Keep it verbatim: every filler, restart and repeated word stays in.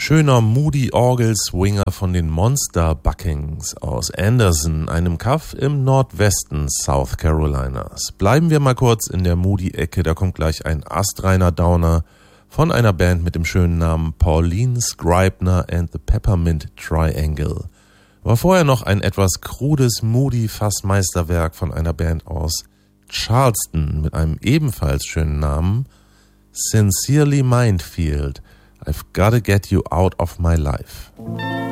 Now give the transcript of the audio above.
Schöner Moody Orgel-Swinger von den Monster Buckings aus Anderson, einem Kaff im Nordwesten South Carolinas. Bleiben wir mal kurz in der Moody-Ecke, da kommt gleich ein astreiner Downer von einer Band mit dem schönen Namen Pauline Scribner and the Peppermint Triangle. Aber vorher noch ein etwas krudes Moody-Fassmeisterwerk von einer Band aus Charleston mit einem ebenfalls schönen Namen, Sincerely Mindfield. I've gotta get you out of my life.